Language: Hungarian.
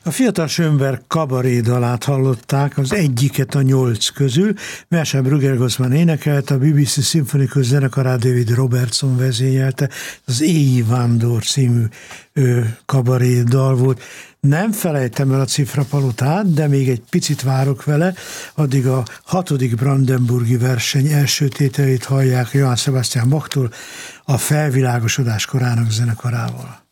A Fiatal Schönberg kabaré dalát hallották, az egyiket a 8 közül. Mersen Brugger Gossman énekelte, a BBC Szimfonikus Zenekarát David Robertson vezényelte, az Éji Vándor című kabaré dal volt. Nem felejtem el a Cifrapalotát, de még egy picit várok vele, addig a 6. brandenburgi verseny első tételét hallják Johann Sebastian Bachtól, a Felvilágosodás korának zenekarával.